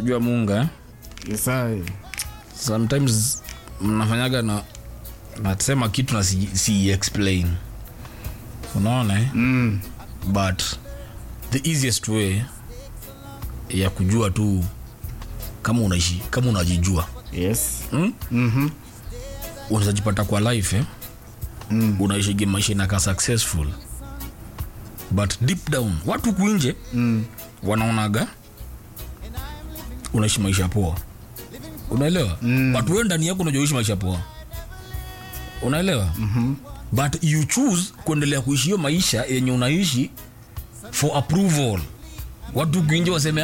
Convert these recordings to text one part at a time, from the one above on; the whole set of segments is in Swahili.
unajua Munga Yes I. Sometimes mnafanyaga na nasema kitu na si explain. Unaona But the easiest way ya kujua tu kama unaishi, kama unajijua. Yes. Unajipata kwa life unaishi maisha na successful. But deep down watu kuinje wanaonaga unaishi maisha poa. Unaelewa? But wewe ndani yako unajoishi maisha poa. Unaelewa? But you choose kuendelea kuishi hiyo maisha yenye unaishi for approval. Watu kuinje waseme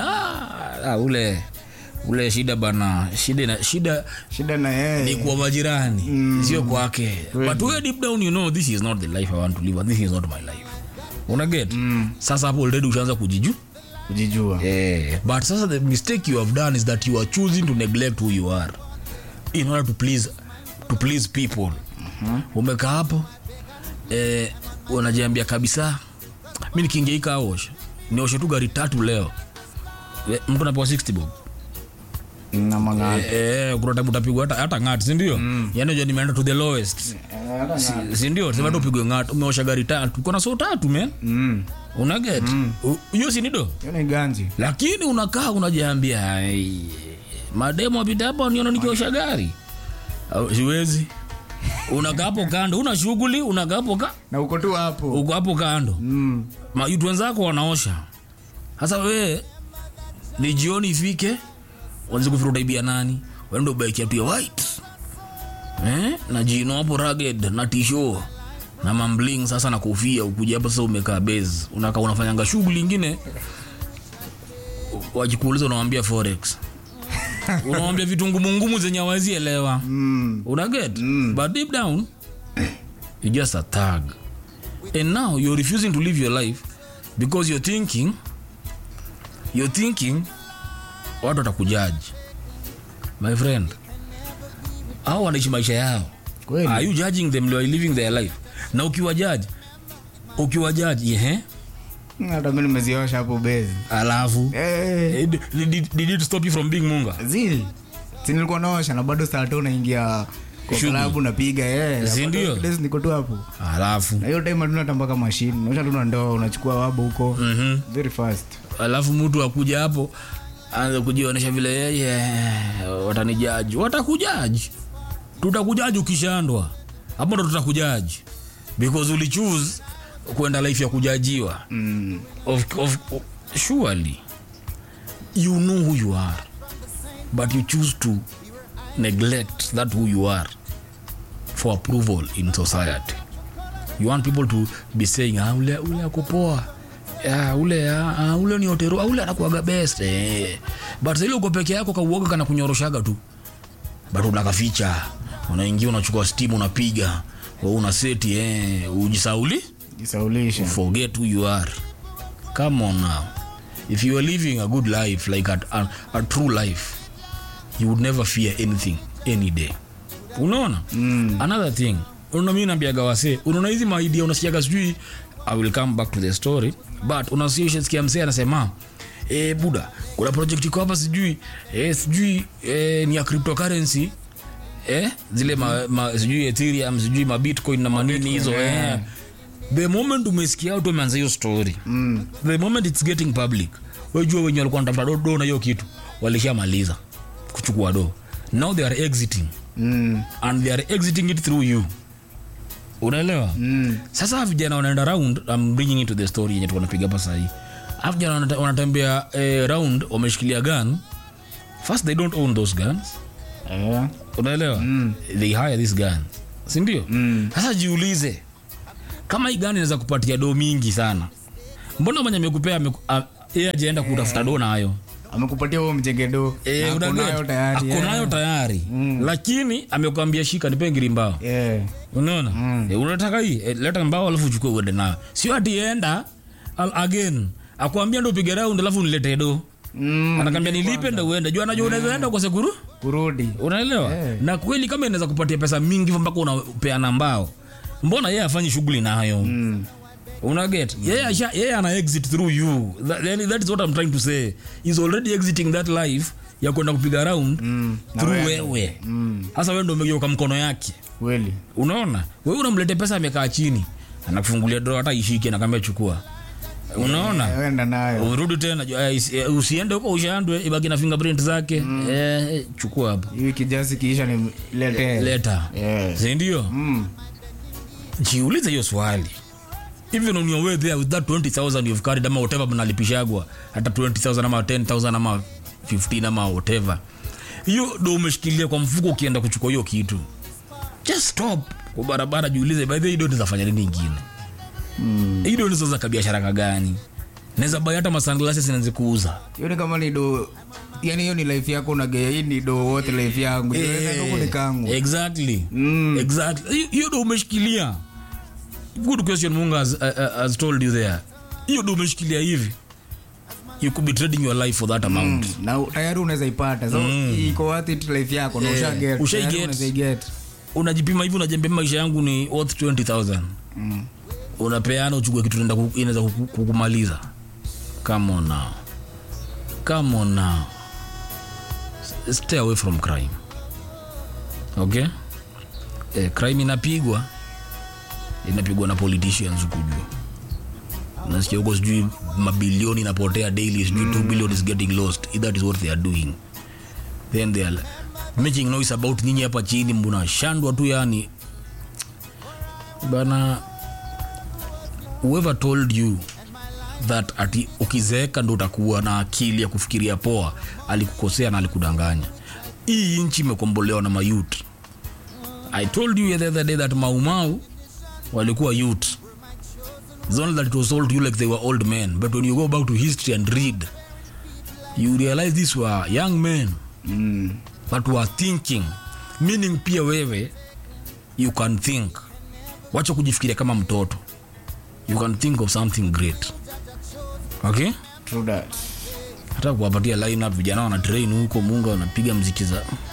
ule shida bana, shida na yeye ni kwa majirani, sio kwake. But we deep down you know this is not the life I want to live, and this is not my life. Una get? Sasa hapo already ushaanza kujijua. But sasa the mistake you have done is that you are choosing to neglect who you are in order to please people. Umekaa hapo unajiambia kabisa mimi nikiingeika aosha nioshe tu gari 3 leo. Mtu anapewa 60 bob. Na mangati. Kuna tabu utapigwa hata ngati, si ndio? Yaani je nimeenda to the lowest. Si ndio? Sema tu upigwe ngati, umeosha gari 3. Kuna so 3 man. Una get? Hiyo si nido? Hiyo ni ganji. Lakini unakaa unajiambia mademo apita hapo niona nikiosha gari. Siwezi. Unakaa hapo kando, una shughuli, unakaa hapo na uko tu hapo. Uko hapo kando. Mayutu wenzako wanaosha. Sasa wewe ni jioni ifike, wanze kufuruta ibia nani? Wendo bike ya white. Na jino hapo rugged na tisho na mambling sasa na kofia, ukuje hapo sasa umekaa base. Unakaa unafanyanga shughuli nyingine. Wajikuuliza unamwambia forex. Unamwambia vitu ngumu zenye hawezi elewa. Una get? But deep down you just a thug. And now you're refusing to live your life because you're thinking watu watakujaji. My friend, hao wanaishi maisha yao. Kweli? Are you judging them while living their life? Na ukiwajaji hata mimi nimeziosha hapo base. Alafu did it stop you from being Munga? Zil. Nilikuwa naosha na bado saa 5 naingia kwa klabu napiga ndio niko tu hapo. Alafu na hiyo time tunatamba kama machine. Unaosha tu na ndoo unachukua wabo huko. Very fast. Alafu mtu akuja hapo anza kujionyesha vile yeye watanijaji. Watakujaji. Tutakujaji ukishaandwa. Hapo ndo tutakujaji. Because uli choose kwenda life ya kujajiwa. Surely you know who you are, but you choose to neglect that who you are for approval in society. You want people to be saying ule akopoa, ule ni otero, ule anakuaga best. But ile uko peke yako kauoga kana kunyoroshaga tu. But unakaficha, unaingia unachukua steam unapiga, wewe una seti Disaulisha. Forget who you are. Come on now. If you are living a good life, like a true life, you would never fear anything any day. Unaona? Another thing, mimi naambiaga wase, unaona hizi idea unasikiaga sijui, I will come back to the story, but unasikia msee anasema buda, kuna project iko hapa sijui ni ya cryptocurrency, zile sijui Ethereum, sijui Bitcoin na manini hizo. The moment umesikia watu wameanza hiyo story, the moment it's getting public, wajua wenye walikuwa wanatafuta do na hiyo kitu walishamaliza kuchukua do. Now they are exiting. And they are exiting it through you. Unaelewa? Sasa vijana wanaenda round, I'm bringing into the story yenye tunapiga hapa sasa hii. Vijana wanatembea round wameshikilia gun. First they don't own those guns. Unaelewa? They hire this gun. Si ndio? Sasa jiulize, kama hii gani inaweza kupatia do mingi sana, mbona mwenye amekupea yeye ajaenda kutafuta do na hayo? Amekupatia wewe mjengedo, unayo tayari. Lakini amekwambia shika nipe ngiri mbao. Unaona? Unataka hii leta mbao alafu uchukue uende nayo. Sio ati enda again akwambia ndo upige round alafu nilete do. Anakuambia nilipe ndo uende. Jua anajua unaweza enda kwa kurudi. Unaelewa? Na kweli kama inaweza kupatia pesa mingi mpaka unapeana mbao, mbona yeye afanye shughuli nayo? Una get? Yeah, ana exit through you. That is what I'm trying to say. He's already exiting that life ya kwenda kupiga round through wewe. Sasa wewe ndio umegeuka mkono yake. Kweli. Unaona? Wewe unamlete pesa amekaa chini. Anakufungulia drawer hata ishike na kama chukua. Unaona? Wenda nayo. Urudi tena usiende huko ushaandwe ibaki na fingerprint zake. Chukua hapo. Hii kijazi kiisha ni leta. Si ndio? Jiulize hiyo swali. Even on your way there with that 20,000 you've carried ama whatever mnalipishagwa hata 20,000 ama 10,000 ama 15 ama whatever. Hiyo ndio umeshikilia kwa mfuko ukienda kuchukua hiyo kitu. Just stop. Kwa barabara jiulize by the way ndio nitafanya nini nyingine. Hiyo ndio sasa kabiashara gani? Naweza buy hata sunglasses naanze kuuza. Hiyo ni kama ni do, yani hiyo ni life yako unagea, hii ni do wote life yangu. Hiyo ni kangu. Exactly. Exactly. Hiyo ndio umeshikilia. Good question Munga has told you there. Hiyo ndio umeshikilia hivi. You could be trading your life for that amount. Na tayari unaweza ipata. So iko worth it life yako na ushaget. Unajipima hivi unajembea maisha yangu ni worth 20,000. Unapeana uchukue kitu inaweza kukumaliza. Come on now. Stay away from crime. Okay? Crime inapigwa na politicians huko juu. Nasikia huko sijui mabilioni inapotea daily, sijui 2 billion is getting lost. That is what they are doing. Then they are making noise about nyinyi hapa chini mbona shandwa tu yani. Bana, whoever told you that ati ukizeeka ndo utakuwa na akili ya kufikiria poa alikukosea na alikudanganya. Hii nchi imekombolewa na mayouth. I told you the other day that Mau walikuwa youth. It's only that it was told to you like they were old men. But when you go back to history and read, you realize these were young men that were thinking. Meaning pia wewe, you can think. Wacha kujifikiria kama mtoto. You can think of something great. Okay? True that. Hata kuwapatia line up vijana wana train huko Munga wanapiga muziki za